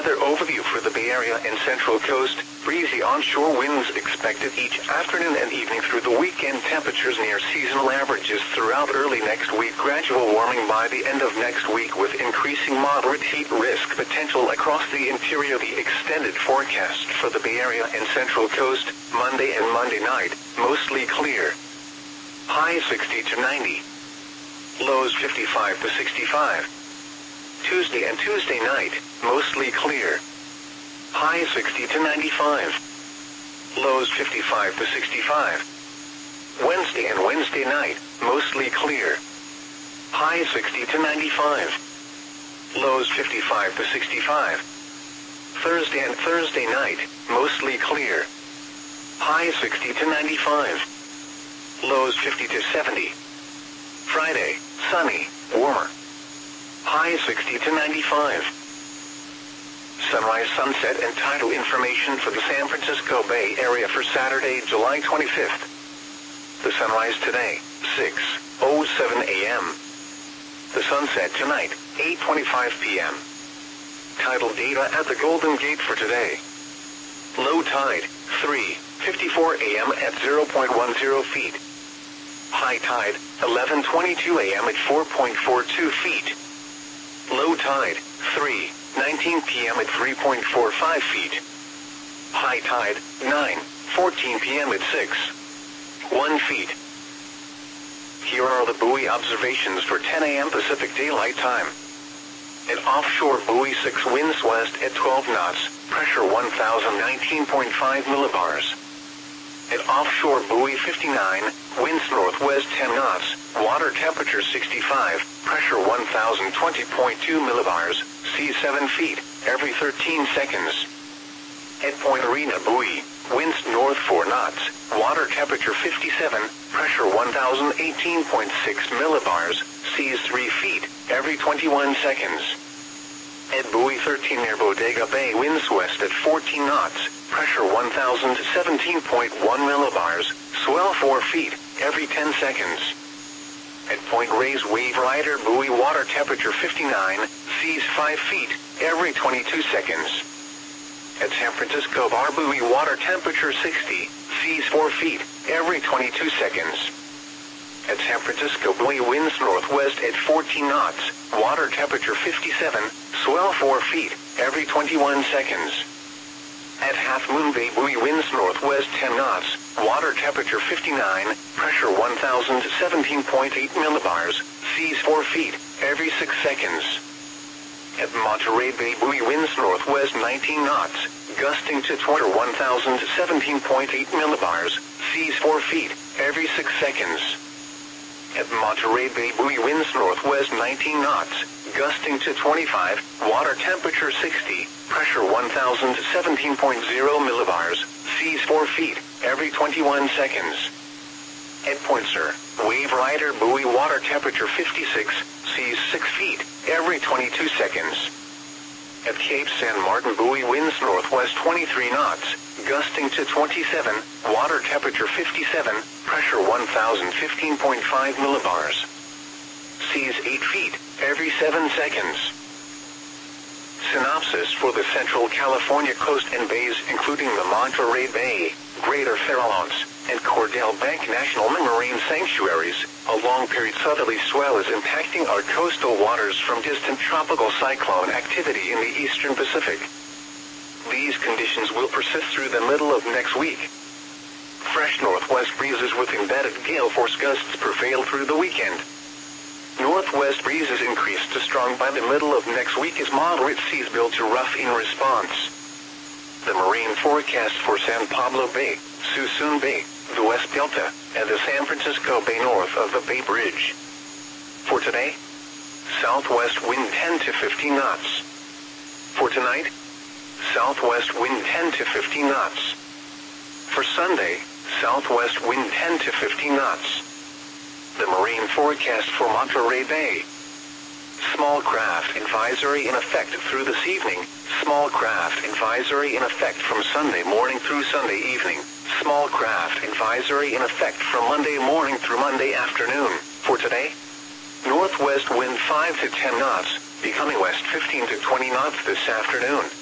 Weather overview for the Bay Area and Central Coast. Breezy onshore winds expected each afternoon and evening through the weekend. Temperatures near seasonal averages throughout early next week. Gradual warming by the end of next week with increasing moderate heat risk potential across the interior. The extended forecast for the Bay Area and Central Coast. Monday and Monday night, mostly clear. High 60 to 90. Lows 55 to 65. Tuesday and Tuesday night, mostly clear. High 60 to 95. Lows 55 to 65. Wednesday and Wednesday night, mostly clear. High 60 to 95. Lows 55 to 65. Thursday and Thursday night, mostly clear. High 60 to 95. Lows 50 to 70. Friday, sunny, warmer. High 60 to 95. Sunrise, sunset, and tidal information for the San Francisco Bay Area for Saturday, July 25th. The sunrise today, 6:07 a.m. The sunset tonight, 8:25 p.m. Tidal data at the Golden Gate for today. Low tide, 3:54 a.m. at 0.10 feet. High tide, 11:22 a.m. at 4.42 feet. Low tide, 3:19 p.m. at 3.45 feet. High tide, 9:14 p.m. at 6.1 feet. Here are the buoy observations for 10 a.m. Pacific Daylight Time. At offshore buoy 6, winds west at 12 knots, pressure 1019.5 millibars. At offshore buoy 59, winds northwest 10 knots, water temperature 65, pressure 1020.2 millibars, seas 7 feet, every 13 seconds. At Point Arena buoy, winds north 4 knots, water temperaure 57, pressure 1018.6 millibars, seas 3 feet, every 21 seconds. At buoy 13 near Bodega Bay, winds west at 14 knots, pressure 1017.1 millibars, swell 4 feet, every 10 seconds. At Point Reyes Wave Rider buoy, water temperature 59, seas 5 feet, every 22 seconds. At San Francisco Bar buoy, water temperature 60, seas 4 feet, every 22 seconds. At San Francisco buoy, winds northwest at 14 knots, water temperature 57, swell 4 feet, every 21 seconds. At Half Moon Bay buoy, winds northwest 10 knots, water temperature 59, pressure 1017.8 millibars, seas 4 feet, every 6 seconds. At Monterey Bay buoy, winds northwest 19 knots, gusting to 1017.8 millibars, seas 4 feet, every 6 seconds. At Monterey Bay buoy, winds northwest 19 knots, gusting to 25, water temperature 60, pressure 1017.0 millibars, seas 4 feet, every 21 seconds. At Point Sur, Wave Rider buoy, water temperature 56, seas 6 feet, every 22 seconds. At Cape San Martin buoy, winds northwest 23 knots, gusting to 27, water temperature 57, pressure 1015.5 millibars. Seas 8 feet, every 7 seconds. Synopsis for the Central California coast and bays, including the Monterey Bay, Greater Farallones, and Cordell Bank National Marine Sanctuaries. A long-period southerly swell is impacting our coastal waters from distant tropical cyclone activity in the eastern Pacific. These conditions will persist through the middle of next week. Fresh northwest breezes with embedded gale force gusts prevail through the weekend. Northwest breezes increase to strong by the middle of next week as moderate seas build to rough in response. The marine forecast for San Pablo Bay, Suisun Bay, the West Delta, and the San Francisco Bay north of the Bay Bridge. For today, southwest wind 10 to 15 knots. For tonight, southwest wind 10 to 15 knots. For Sunday, southwest wind 10 to 15 knots. The marine forecast for Monterey Bay. Small craft advisory in effect through this evening. Small craft advisory in effect from Sunday morning through Sunday evening. Small craft advisory in effect from Monday morning through Monday afternoon. For today, northwest wind 5 to 10 knots, becoming west 15 to 20 knots this afternoon.